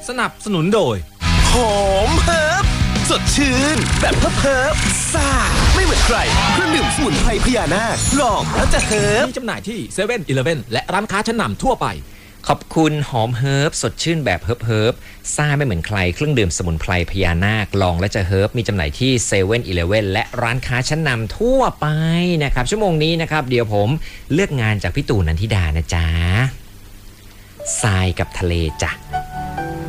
สนับสนุนโดยหอมเฮิร์บสดชื่นแบบเฮิร์บซ่าไม่เหมือนใครเครื่องดื่มสมุนไพรพญานาคลองแล้วจะเฮิร์บมีจำหน่ายที่เซเว่นอีเลฟเว่นและร้านค้าชั้นนำทั่วไปขอบคุณหอมเฮิร์บสดชื่นแบบเฮิร์บซ่าไม่เหมือนใครเครื่องดื่มสมุนไพรพญานาคลองและจะเฮิร์บมีจำหน่ายที่เซเว่นอีเลฟเว่นและร้านค้าชั้นนำทั่วไปนะครับชั่วโมงนี้นะครับเดี๋ยวผมเลือกงานจากพี่ตู่นันทิดานะจ๊ะทรายกับทะเลจ้ะ